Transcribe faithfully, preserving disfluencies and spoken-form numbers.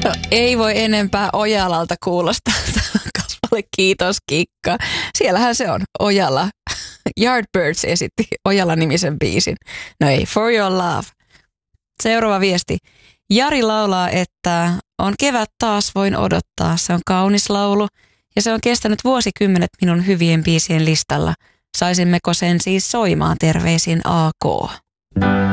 No ei voi enempää Ojalalta kuulostaa kappale Kiitos Kikka. Siellähän se on, Ojala. Yardbirds esitti Ojala-nimisen biisin. No ei, For Your Love. Seuraava viesti. Jari laulaa, että on kevät taas, voin odottaa. Se on kaunis laulu ja se on kestänyt vuosikymmenet minun hyvien biisien listalla. Saisimmeko sen siis soimaan? Terveisin A K.